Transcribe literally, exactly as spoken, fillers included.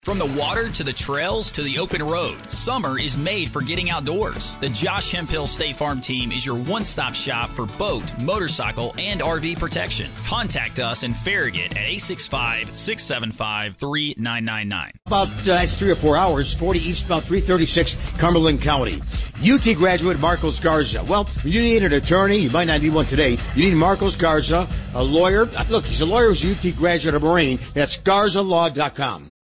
From the water to the trails to the open road, summer is made for getting outdoors. The Josh Hemphill State Farm team is your one-stop shop for boat, motorcycle, and R V protection. Contact us in Farragut at eight six five, six seven five, three nine nine nine. About uh, it's three or four hours, forty eastbound three thirty-six, Cumberland County. U T graduate Marcos Garza. Well, you need an attorney. You might not need one today. You need Marcos Garza, a lawyer. Look, he's a lawyer who's a U T graduate of Marine. That's garza law dot com.